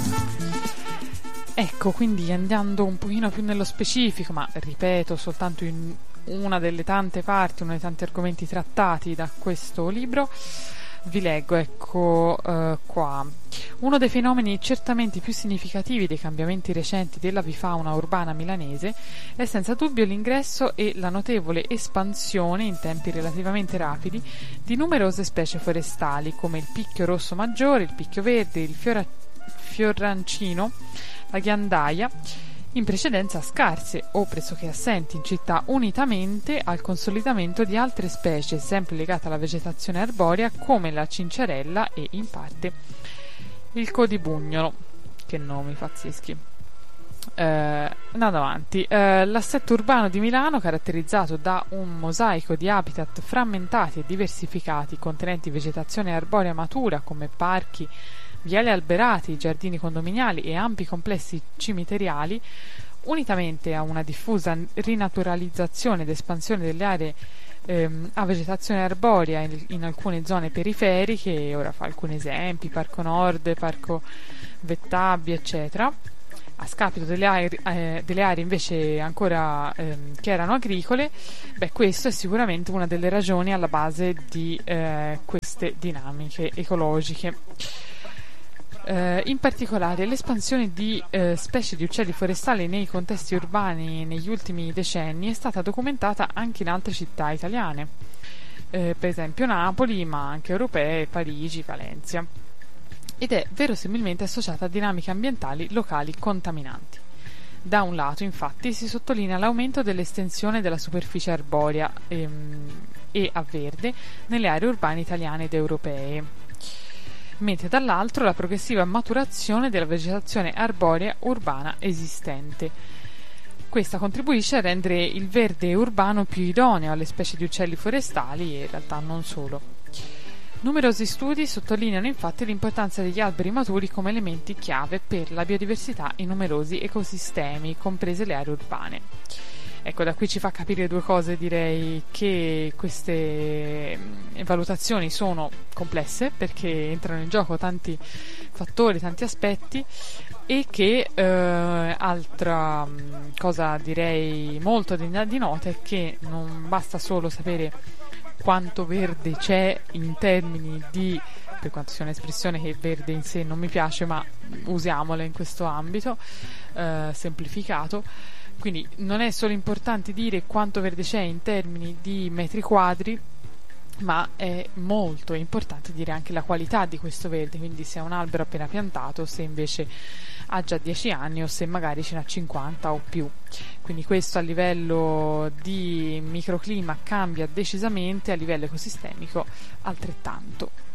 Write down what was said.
Ecco, quindi andando un pochino più nello specifico, ma ripeto soltanto in una delle tante parti, uno dei tanti argomenti trattati da questo libro, vi leggo, ecco, qua. Uno dei fenomeni certamente più significativi dei cambiamenti recenti dell'avifauna urbana milanese è senza dubbio l'ingresso e la notevole espansione in tempi relativamente rapidi di numerose specie forestali come il picchio rosso maggiore, il picchio verde, il fiorrancino, la ghiandaia, in precedenza scarse o pressoché assenti in città, unitamente al consolidamento di altre specie sempre legate alla vegetazione arborea come la cinciarella e in parte il codibugnolo. Che nomi pazzeschi. Andando avanti, l'assetto urbano di Milano, caratterizzato da un mosaico di habitat frammentati e diversificati contenenti vegetazione arborea matura come parchi, viali alberati, giardini condominiali e ampi complessi cimiteriali, unitamente a una diffusa rinaturalizzazione ed espansione delle aree a vegetazione arborea in alcune zone periferiche, ora fa alcuni esempi, Parco Nord, Parco Vettabi, eccetera, a scapito delle aree invece ancora che erano agricole. Questo è sicuramente una delle ragioni alla base di queste dinamiche ecologiche. In particolare l'espansione di specie di uccelli forestali nei contesti urbani negli ultimi decenni è stata documentata anche in altre città italiane, per esempio Napoli, ma anche europee, Parigi, Valencia, ed è verosimilmente associata a dinamiche ambientali locali contaminanti. Da un lato, infatti, si sottolinea l'aumento dell'estensione della superficie arborea e a verde nelle aree urbane italiane ed europee, mentre dall'altro la progressiva maturazione della vegetazione arborea urbana esistente. Questa contribuisce a rendere il verde urbano più idoneo alle specie di uccelli forestali e in realtà non solo. Numerosi studi sottolineano infatti l'importanza degli alberi maturi come elementi chiave per la biodiversità in numerosi ecosistemi, comprese le aree urbane. Ecco, da qui ci fa capire due cose, direi, che queste valutazioni sono complesse perché entrano in gioco tanti fattori, tanti aspetti, e che altra cosa direi molto degna di nota è che non basta solo sapere quanto verde c'è in termini di, per quanto sia un'espressione che verde in sé non mi piace, ma usiamola in questo ambito semplificato. Quindi non è solo importante dire quanto verde c'è in termini di metri quadri, ma è molto importante dire anche la qualità di questo verde, quindi se è un albero appena piantato, se invece ha già 10 anni o se magari ce n'ha 50 o più. Quindi questo a livello di microclima cambia decisamente, a livello ecosistemico altrettanto.